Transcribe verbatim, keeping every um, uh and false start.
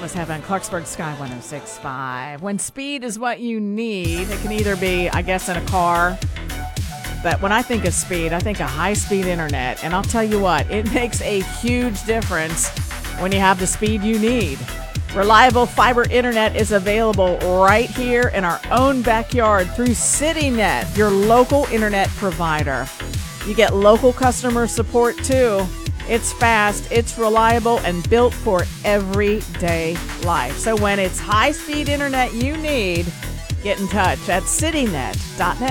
was having Clarksburg Sky one oh six point five. When speed is what you need, it can either be, I guess, in a car. But when I think of speed, I think of high-speed internet. And I'll tell you what, it makes a huge difference when you have the speed you need. Reliable fiber internet is available right here in our own backyard through CityNet, your local internet provider. You get local customer support too. It's fast, it's reliable, and built for everyday life. So when it's high-speed internet you need, get in touch at citynet dot net.